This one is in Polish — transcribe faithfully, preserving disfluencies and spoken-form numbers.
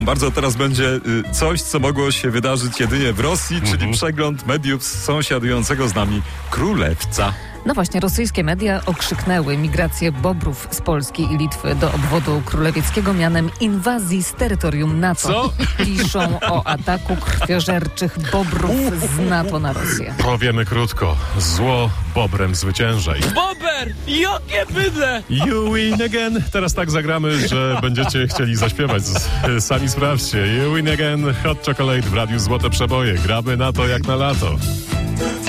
Bardzo teraz będzie y, coś, co mogło się wydarzyć jedynie w Rosji, mhm. czyli przegląd mediów sąsiadującego z nami królewca. No właśnie, rosyjskie media okrzyknęły migrację bobrów z Polski i Litwy do obwodu królewieckiego mianem inwazji z terytorium NATO. Co? Piszą o ataku krwiożerczych bobrów z NATO na Rosję. Powiemy krótko. Zło bobrem zwyciężaj. Bober! Jakie bydle! You win again. Teraz tak zagramy, że będziecie chcieli zaśpiewać. Sami sprawdźcie. You win again. Hot Chocolate w Radiu Złote Przeboje. Gramy na to jak na lato.